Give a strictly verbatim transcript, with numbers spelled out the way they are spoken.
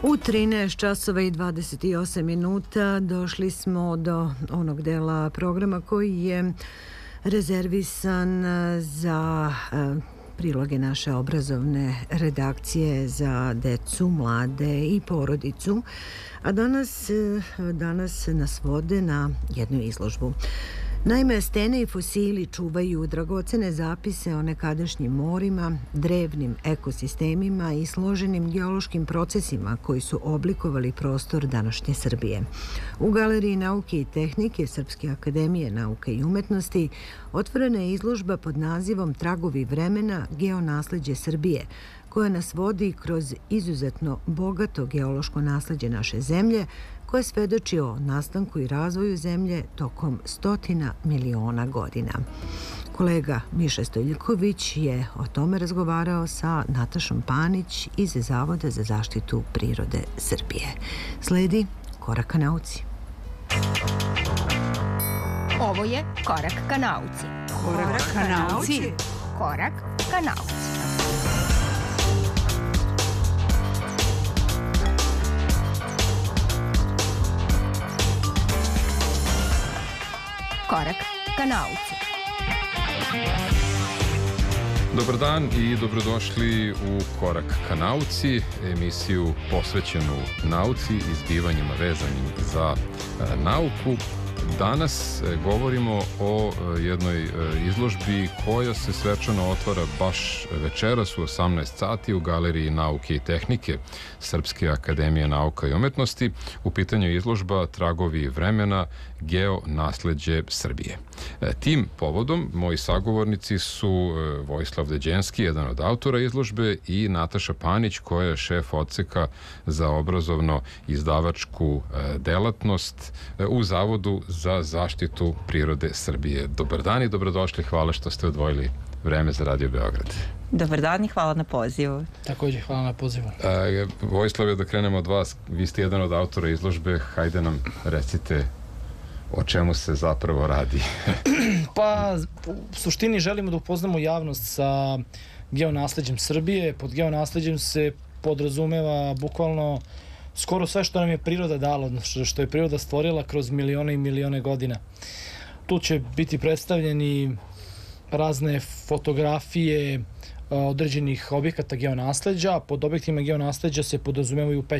U trinaest časova i dvadeset osam minuta došli smo do onog dela programa koji je rezervisan za priloge naše obrazovne redakcije za decu, mlade i porodicu. A danas, danas nas vode na jednu izložbu. Naime, stene i fosili čuvaju dragocene zapise o nekadašnjim morima, drevnim ekosistemima i složenim geološkim procesima koji su oblikovali prostor današnje Srbije. U Galeriji nauke i tehnike Srpske akademije nauke i umetnosti otvorena je izložba pod nazivom Tragovi vremena, geonasleđe Srbije, koja nas vodi kroz izuzetno bogato geološko nasleđe naše zemlje, koje svedoči o nastanku i razvoju zemlje tokom stotina miliona godina. Kolega Miša Stojiljković je o tome razgovarao sa Natašom Panić iz Zavoda za zaštitu prirode Srbije. Sledi Korak ka nauci. Ovo je Korak ka nauci. Korak ka nauci. Korak ka nauci. Korak ka nauci. Dobar dan i dobrodošli u Korak ka nauci, emisiju posvećenu nauci i zbivanjima vezanim za nauku. Danas govorimo o jednoj izložbi koja se svečano otvara baš večeras u osamnaest sati u Galeriji nauke i tehnike Srpske akademije nauka i umetnosti. U pitanju je izložba Tragovi vremena, geonasleđe Srbije. Tim povodom moji sagovornici su Vojislav Deđenski, jedan od autora izložbe, i Nataša Panić, koja je šef odseka za obrazovno-izdavačku delatnost u Zavodu za zaštitu prirode Srbije. Dobar dan i dobrodošli. Hvala što ste odvojili vreme za Radio Beograd. Dobar dan i hvala na pozivu. Također, hvala na pozivu. E, Vojislav, da krenemo od vas. Vi ste jedan od autora izložbe. Hajde nam recite o čemu se zapravo radi. Pa, u suštini želimo da upoznamo javnost sa geonasleđem Srbije. Pod geonasleđem se podrazumeva bukvalno skoro sve što nam je priroda dala, odnosno što je priroda stvorila kroz milione i milione godina. Tu će biti predstavljeni razne fotografije određenih objekata geonasleđa. Pod objektima geonasleđa se podrazumevaju